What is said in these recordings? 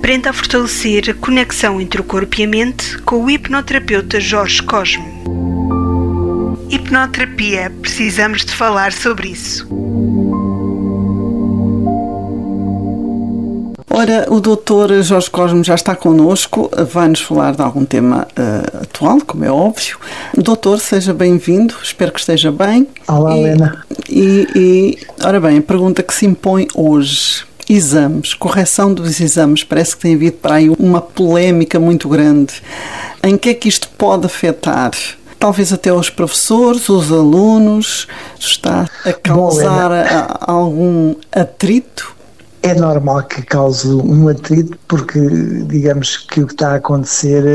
Aprenda a fortalecer a conexão entre o corpo e a mente com o hipnoterapeuta Jorge Cosme. Hipnoterapia, precisamos de falar sobre isso. Ora, o Dr. Jorge Cosme já está connosco, vai-nos falar de algum tema atual, como é óbvio. Doutor, seja bem-vindo, espero que esteja bem. Olá, Helena. Ora bem, a pergunta que se impõe hoje: exames, correção dos exames, parece que tem havido para aí uma polémica muito grande. Em que é que isto pode afetar? Talvez até os professores, os alunos, está a causar algum atrito? É normal que cause um atrito, porque digamos que o que está a acontecer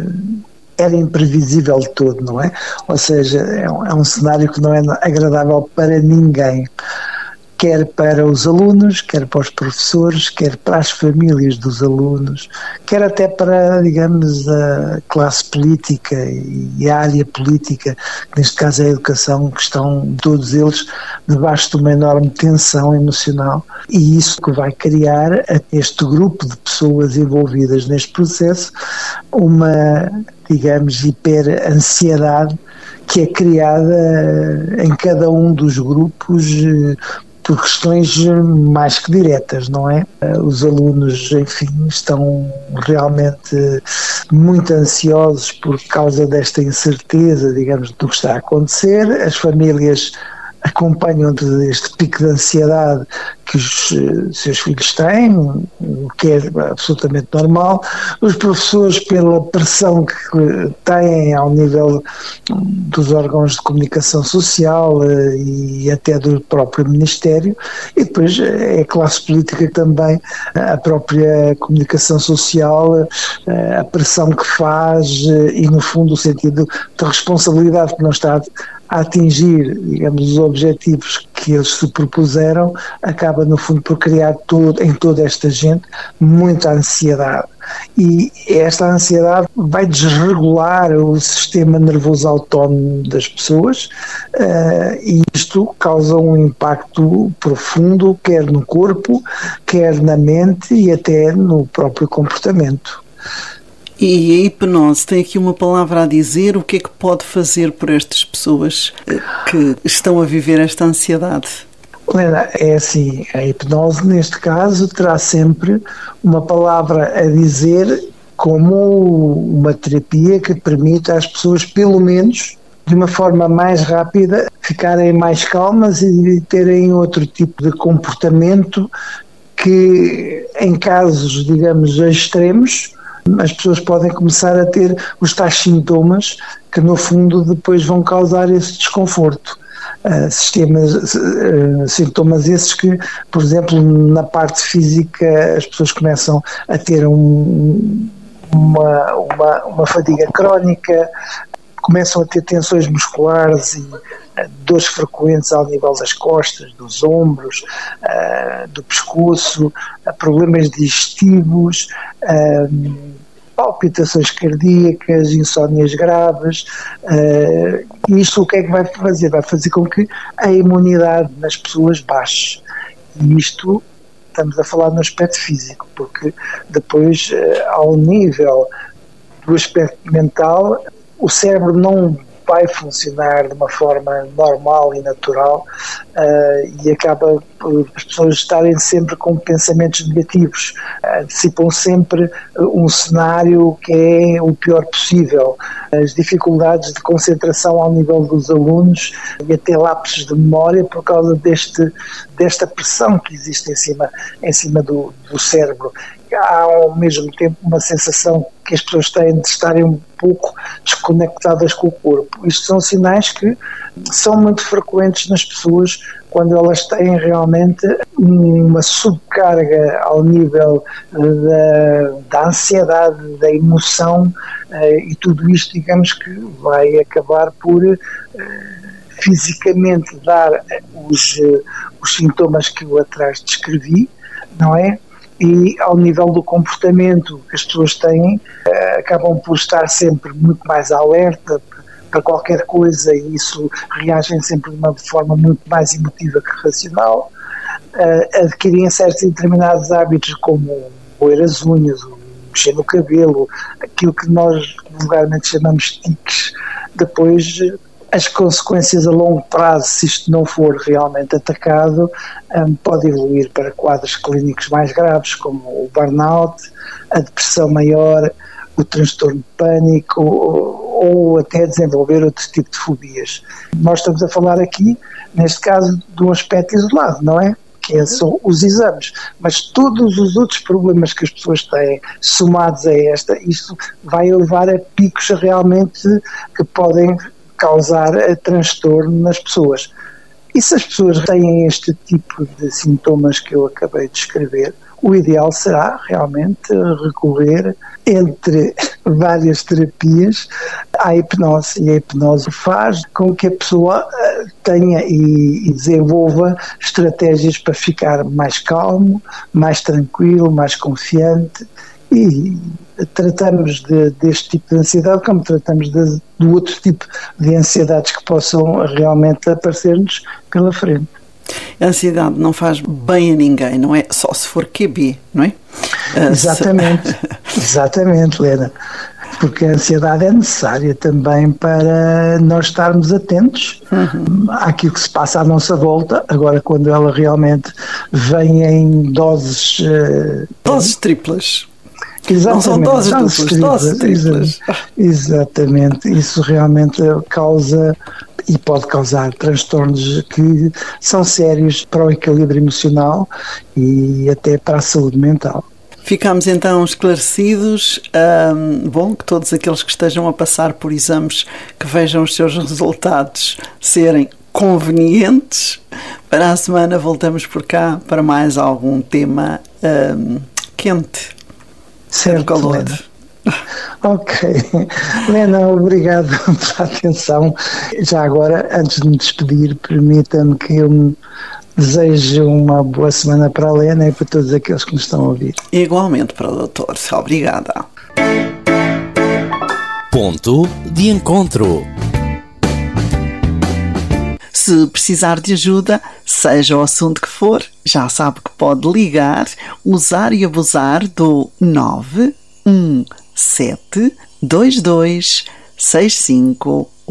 era imprevisível de todo, não é? Ou seja, é um cenário que não é agradável para ninguém, quer para os alunos, quer para os professores, quer para as famílias dos alunos, quer até para, digamos, a classe política e a área política, que neste caso é a educação, que estão todos eles debaixo de uma enorme tensão emocional, e isso que vai criar a este grupo de pessoas envolvidas neste processo uma, digamos, hiperansiedade que é criada em cada um dos grupos por questões mais que diretas, não é? Os alunos, enfim, estão realmente muito ansiosos por causa desta incerteza, digamos, do que está a acontecer. As famílias acompanham este pico de ansiedade que os seus filhos têm, o que é absolutamente normal. Os professores, pela pressão que têm ao nível dos órgãos de comunicação social e até do próprio Ministério, e depois é a classe política também, a própria comunicação social, a pressão que faz e, no fundo, o sentido de responsabilidade que não está a atingir, digamos, os objetivos que eles se propuseram, acaba no fundo por criar em toda esta gente muita ansiedade, e esta ansiedade vai desregular o sistema nervoso autónomo das pessoas, e isto causa um impacto profundo, quer no corpo, quer na mente e até no próprio comportamento. E a hipnose tem aqui uma palavra a dizer. O que é que pode fazer por estas pessoas que estão a viver esta ansiedade? Helena, é assim, a hipnose neste caso terá sempre uma palavra a dizer, como uma terapia que permita às pessoas, pelo menos de uma forma mais rápida, ficarem mais calmas e terem outro tipo de comportamento que, em casos, digamos, extremos, as pessoas podem começar a ter os tais sintomas que, no fundo, depois vão causar esse desconforto. Sintomas esses que, por exemplo, na parte física, as pessoas começam a ter uma fadiga crónica, começam a ter tensões musculares e dores frequentes ao nível das costas, dos ombros, do pescoço, problemas digestivos, palpitações cardíacas, insónias graves. Isto o que é que vai fazer? Vai fazer com que a imunidade nas pessoas baixe. E isto, estamos a falar no aspecto físico, porque depois, ao nível do aspecto mental, o cérebro não vai funcionar de uma forma normal e natural, e acaba por as pessoas estarem sempre com pensamentos negativos, antecipam sempre um cenário que é o pior possível. As dificuldades de concentração ao nível dos alunos e até lapsos de memória por causa desta pressão que existe em cima do cérebro. Há ao mesmo tempo uma sensação que as pessoas têm de estarem um pouco desconectadas com o corpo. Isto são sinais que são muito frequentes nas pessoas quando elas têm realmente uma subcarga ao nível da ansiedade, da emoção, e tudo isto, digamos, que vai acabar por fisicamente dar os sintomas que eu atrás descrevi, não é? E ao nível do comportamento que as pessoas têm, acabam por estar sempre muito mais alerta para qualquer coisa, e isso reagem sempre de uma forma muito mais emotiva que racional, adquirem certos e determinados hábitos como roer as unhas, mexer no cabelo, aquilo que nós vulgarmente chamamos tiques. Depois, as consequências a longo prazo, se isto não for realmente atacado, pode evoluir para quadros clínicos mais graves, como o burnout, a depressão maior, o transtorno de pânico ou até desenvolver outro tipo de fobias. Nós estamos a falar aqui, neste caso, de um aspecto isolado, não é? Que são os exames, mas todos os outros problemas que as pessoas têm, somados a isto vai levar a picos realmente que podem causar transtorno nas pessoas. E se as pessoas têm este tipo de sintomas que eu acabei de descrever, o ideal será realmente recorrer, entre várias terapias, à hipnose. E a hipnose faz com que a pessoa tenha e desenvolva estratégias para ficar mais calmo, mais tranquilo, mais confiante. E tratamos deste tipo de ansiedade como tratamos do outro tipo de ansiedades que possam realmente aparecer-nos pela frente. A ansiedade não faz bem a ninguém, não é? Só se for QB, não é? Exatamente, exatamente, Lena. Porque a ansiedade é necessária também para nós estarmos atentos àquilo que se passa à nossa volta. Agora, quando ela realmente vem em doses... doses triplas. Exatamente. Não são doses triplas. Exatamente. Isso realmente causa e pode causar transtornos que são sérios para o equilíbrio emocional e até para a saúde mental. Ficamos então esclarecidos. Bom, que todos aqueles que estejam a passar por exames que vejam os seus resultados serem convenientes. Para a semana voltamos por cá para mais algum tema quente. Certo, calor. Lena. Ok. Lena, obrigado pela atenção. Já agora, antes de me despedir, permita-me que eu me desejo uma boa semana para a Lena e para todos aqueles que nos estão a ouvir. Igualmente para o doutor. Obrigada. Ponto de encontro. Se precisar de ajuda, seja o assunto que for, já sabe que pode ligar, usar e abusar do 917 22 65